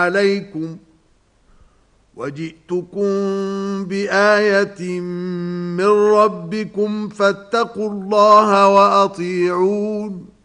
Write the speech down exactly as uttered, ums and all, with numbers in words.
عليكم وجئتكم بآية من ربكم فاتقوا الله وأطيعون